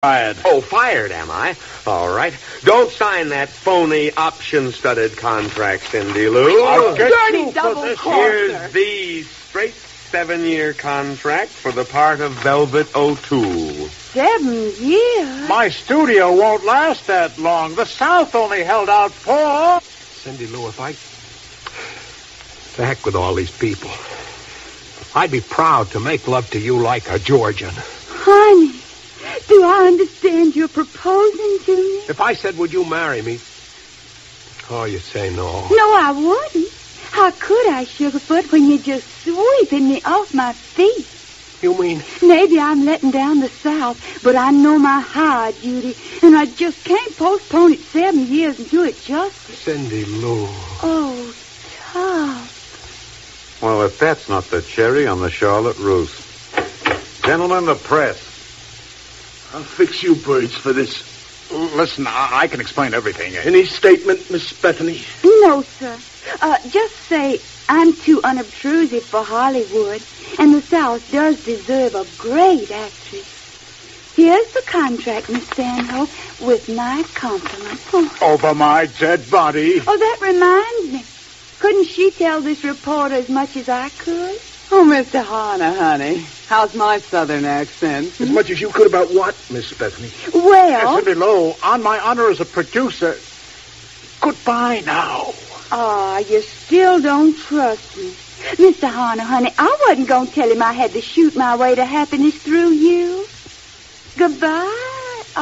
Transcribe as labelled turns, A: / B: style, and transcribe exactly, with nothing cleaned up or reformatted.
A: Fired.
B: Oh, fired, am I? All right. Don't sign that phony option-studded contract, Cindy Lou.
A: I'll get
C: Dirty
A: you for
C: double
A: this.
C: crosser.
B: Here's the straight seven-year contract for the part of Velvet O'Toole.
C: Seven years?
A: My studio won't last that long. The South only held out four.
D: Cindy Lou, if I... The heck with all these people. I'd be proud to make love to you like a Georgian.
C: Honey, do I understand you're proposing to me?
D: If I said, would you marry me? Oh, you'd say no.
C: No, I wouldn't. How could I, Sugarfoot, when you're just sweeping me off my feet?
D: You mean?
C: Maybe I'm letting down the South, but I know my hard duty, and I just can't postpone it seven years and do it justice.
D: Cindy Lou.
C: Oh, tough.
E: Well, if that's not the cherry on the Charlotte Russe. Gentlemen, the press.
F: I'll fix you birds for this.
A: Listen, I, I can explain everything.
F: Any statement, Miss Bethany?
C: No, sir. Uh, just say I'm too unobtrusive for Hollywood, and the South does deserve a great actress. Here's the contract, Miss Stanhope, with my compliments. Oh.
A: Over my dead body.
C: Oh, that reminds me. Couldn't she tell this reporter as much as I could?
G: Oh, Mister Harner, honey. How's my southern accent?
F: As much as you could about what, Miss Bethany?
C: Well...
A: Cindy Lou, on my honor as a producer, goodbye now.
C: Ah, you still don't trust me. Mister Harner, honey, I wasn't going to tell him I had to shoot my way to happiness through you. Goodbye.